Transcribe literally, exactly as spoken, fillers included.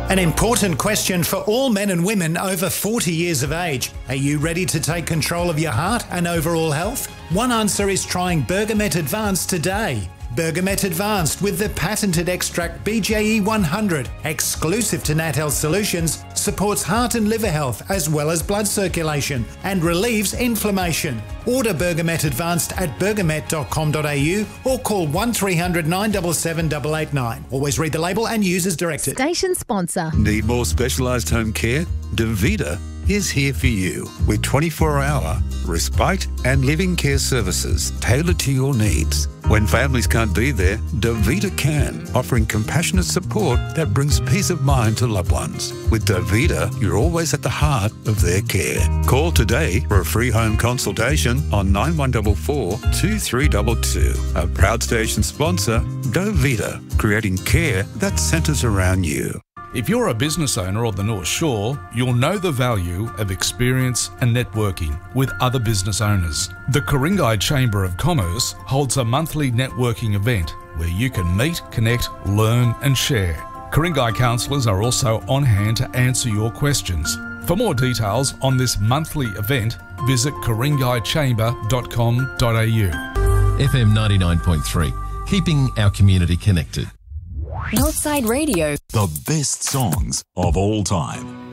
An important question for all men and women over forty years of age. Are you ready to take control of your heart and overall health? One answer is trying Bergamet Advanced today. Bergamet Advanced with the patented extract B J E one hundred, exclusive to Nat Health Solutions, supports heart and liver health as well as blood circulation and relieves inflammation. Order Bergamet Advanced at bergamet dot com dot a u or call one three hundred nine seven seven eight eight nine. Always read the label and use as directed. Station sponsor. Need more specialised home care? Davita is here for you with twenty-four hour respite and living care services tailored to your needs. When families can't be there, Davita can, offering compassionate support that brings peace of mind to loved ones. With Davita, you're always at the heart of their care. Call today for a free home consultation on nine one four four, two three two two. A proud station sponsor, Davita, creating care that centres around you. If you're a business owner of the North Shore, you'll know the value of experience and networking with other business owners. The Ku-ring-gai Chamber of Commerce holds a monthly networking event where you can meet, connect, learn and share. Ku-ring-gai counsellors are also on hand to answer your questions. For more details on this monthly event, visit ku ring gai chamber dot com dot a u. F M ninety-nine point three, keeping our community connected. Northside Radio. The best songs of all time.